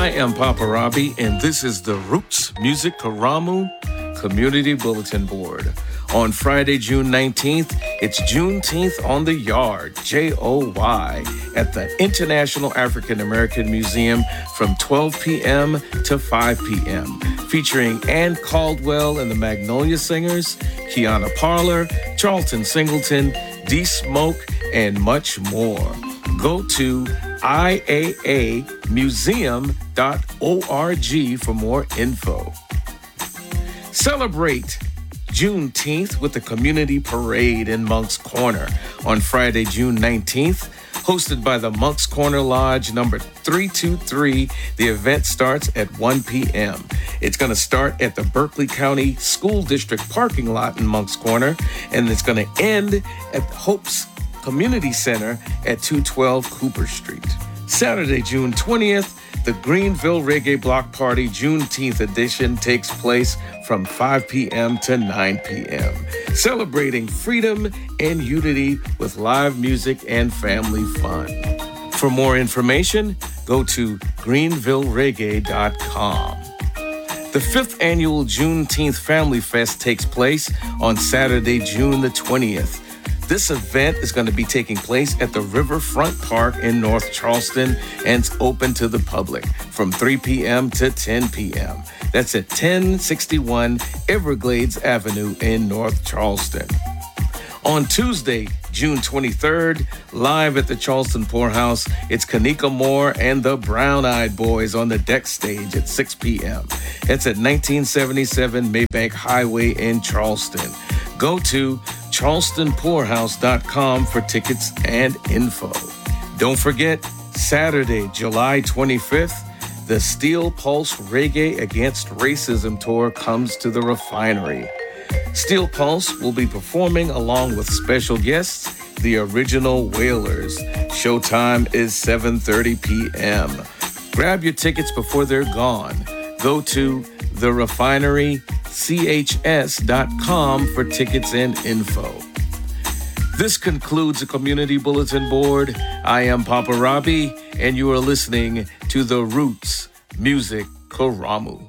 I am Papa Robbie, and this is the Roots Music Karamu Community Bulletin Board. On Friday, June 19th, it's Juneteenth on the Yard, JOY, at the International African American Museum from 12 p.m. to 5 p.m., featuring Ann Caldwell and the Magnolia Singers, Kiana Parler, Charlton Singleton, D Smoke, and much more. Go to iaamuseum.org for more info. Celebrate Juneteenth with the Community Parade in Moncks Corner on Friday, June 19th, hosted by the Moncks Corner Lodge number 323. The event starts at 1 p.m. It's going to start at the Berkeley County School District parking lot in Moncks Corner, and it's going to end at Hope's Community Center at 212 Cooper Street. Saturday, June 20th, the Greenville Reggae Block Party Juneteenth edition takes place from 5 p.m. to 9 p.m., celebrating freedom and unity with live music and family fun. For more information, go to greenvillereggae.com. The 5th annual Juneteenth Family Fest takes place on Saturday, June the 20th. This event is going to be taking place at the Riverfront Park in North Charleston, and it's open to the public from 3 p.m. to 10 p.m. That's at 1061 Everglades Avenue in North Charleston. On Tuesday, June 23rd, live at the Charleston Poorhouse, it's Kanika Moore and the Brown Eyed Boys on the deck stage at 6 p.m. It's at 1977 Maybank Highway in Charleston. Go to charlestonpoorhouse.com for tickets and info. Don't forget, Saturday, July 25th, the Steel Pulse Reggae Against Racism Tour comes to the Refinery. Steel Pulse will be performing along with special guests, the Original Wailers. Showtime is 7:30 p.m. Grab your tickets before they're gone. Go to therefinerychs.com for tickets and info. This concludes the Community Bulletin Board. I am Papa Robbie, and you are listening to the Roots Music Karamu.